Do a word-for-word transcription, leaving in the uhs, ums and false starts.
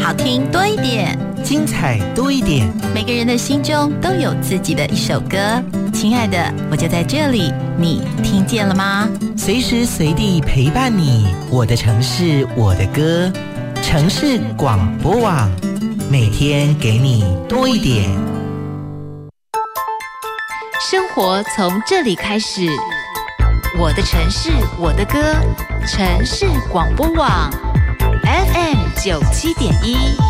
好听多一点， 精彩多一点。 每个人的心中都有自己的一首歌。亲爱的，我就在这里，你听见了吗？ 随时随地陪伴你，我的城市，我的歌。城市广播网，每天给你多一点。 生活从这里开始，我的城市，我的歌。城市广播网 F M 九七点一。